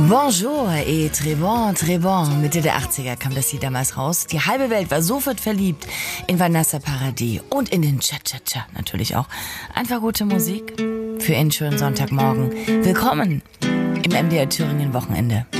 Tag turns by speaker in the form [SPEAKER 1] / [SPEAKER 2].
[SPEAKER 1] Bonjour et très bon. Mitte der 80er kam das Lied damals raus. Die halbe Welt war sofort verliebt in Vanessa Paradis und in den Cha-Cha-Cha natürlich auch. Einfach gute Musik für einen schönen Sonntagmorgen. Willkommen im MDR Thüringen Wochenende.